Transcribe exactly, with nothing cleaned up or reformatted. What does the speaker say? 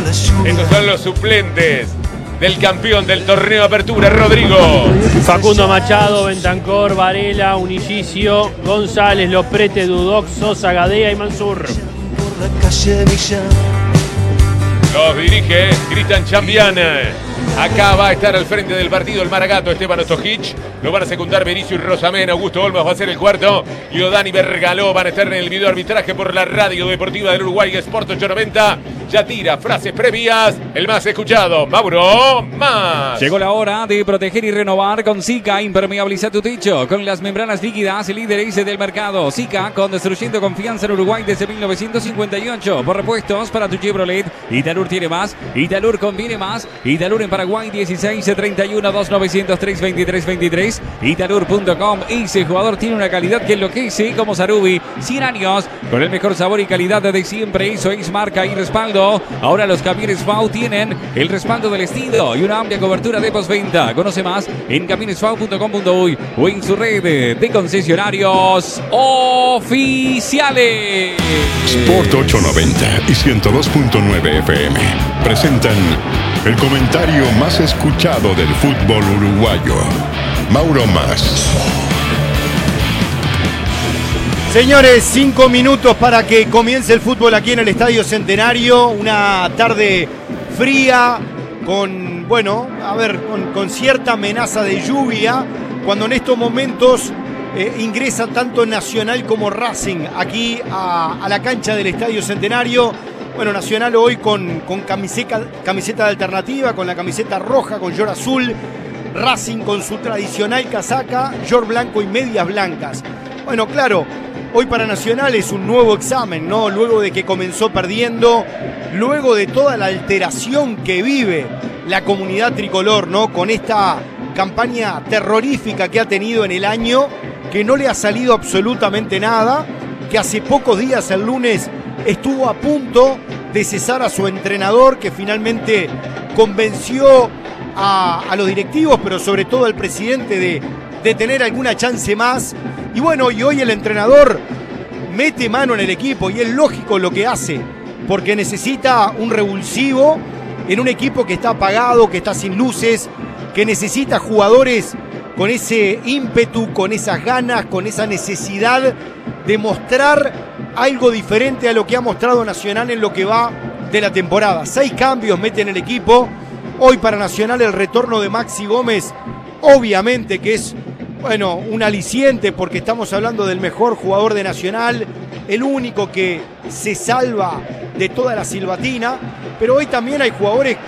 Estos son los suplentes del campeón del torneo Apertura, Rodrigo. Facundo Machado, Bentancor, Varela, Unillicio, González, Loprete, Dudoc, Sosa, Gadea y Mansur. Los dirige Cristian Chambiana. Acá va a estar al frente del partido el Maragato, Esteban Ostojic. Lo van a secundar Benicio y Rosamena. Augusto Olmos va a ser el cuarto. Y Odani Bergaló van a estar en el video arbitraje por la radio deportiva del Uruguay, Sport ochocientos noventa. Ya tira frases previas. El más escuchado, Mauro Más. Llegó la hora de proteger y renovar con Sika. Impermeabiliza tu techo con las membranas líquidas, líderes del mercado. Sika, construyendo confianza en Uruguay desde mil novecientos cincuenta y ocho. Por repuestos para tu Chevrolet. Italur tiene más. Italur conviene más. Italur en Paraguay, dieciséis treinta y uno, dos novecientos tres, veintitrés veintitrés. Italur punto com. Ese jugador tiene una calidad que enloquece, como Sarubi. cien años con el mejor sabor y calidad de siempre. Eso es marca y respaldo. Ahora los camiones V A U tienen el respaldo del estilo y una amplia cobertura de postventa. Conoce más en camiones v a u punto com punto uy o en su red de concesionarios oficiales. Sport ochocientos noventa y ciento dos punto nueve F M presentan el comentario más escuchado del fútbol uruguayo. Mauro Más. Señores, cinco minutos para que comience el fútbol aquí en el Estadio Centenario. Una tarde fría con, bueno, a ver, con, con cierta amenaza de lluvia, cuando en estos momentos eh, ingresa tanto Nacional como Racing aquí a, a la cancha del Estadio Centenario. Bueno, Nacional hoy con, con camiseta, camiseta de alternativa, con la camiseta roja, con short azul. Racing con su tradicional casaca, short blanco y medias blancas. Bueno, claro, hoy para Nacional es un nuevo examen, ¿no? Luego de que comenzó perdiendo, luego de toda la alteración que vive la comunidad tricolor, ¿no? Con esta campaña terrorífica que ha tenido en el año, que no le ha salido absolutamente nada, que hace pocos días, el lunes, estuvo a punto de cesar a su entrenador, que finalmente convenció a, a los directivos, pero sobre todo al presidente de, de tener alguna chance más. Y bueno, y hoy el entrenador mete mano en el equipo y es lógico lo que hace, porque necesita un revulsivo en un equipo que está apagado, que está sin luces, que necesita jugadores con ese ímpetu, con esas ganas, con esa necesidad de mostrar algo diferente a lo que ha mostrado Nacional en lo que va de la temporada. Seis cambios mete en el equipo. Hoy para Nacional el retorno de Maxi Gómez, obviamente que es, bueno, un aliciente, porque estamos hablando del mejor jugador de Nacional, el único que se salva de toda la silbatina, pero hoy también hay jugadores